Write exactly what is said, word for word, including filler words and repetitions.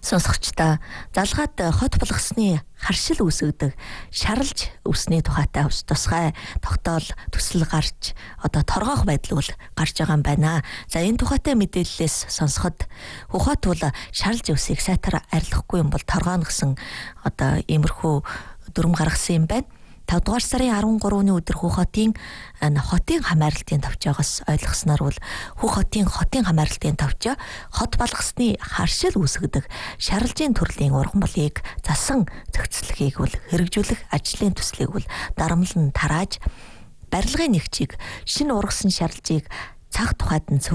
Сонсогчдоо залгаад хот болгосны харшил үүсгдэг шаралж үсний тухайтай тусгай тогтоол төсөл гарч одоо торгоох байдал бол гарч байгаа юм байна. За энэ тухайтай мэдээллээс сонсоход Хөхөт бол шаралж үсийг сайтар арилгахгүй юм бол торгооно гэсэн одоо иймэрхүү дүрм гаргасан юм байна. тавд дугаар сарын арван гурваны өдөр Хөхөтийн хотын хамааралтын товчоогоос ойлгосноор бол Хөхөтийн хотын хамааралтын товчоо хот болгосны харшил үүсгдэг шаралжийн төрлийн урган болыг засан зохицлохыг бол хэрэгжүүлэх ажлын төслийг бол дарамлан тарааж барилгын нэгжийг шинэ ургасан шаралжийг цаг тухайд нь